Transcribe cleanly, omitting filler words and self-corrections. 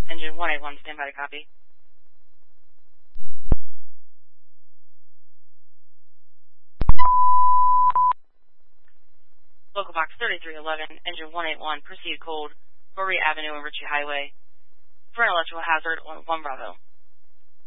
Engine 181, stand by to copy. Local box 3311, engine 181, proceed cold, Berea Avenue and Ritchie Highway. For an electrical hazard on 1 Bravo.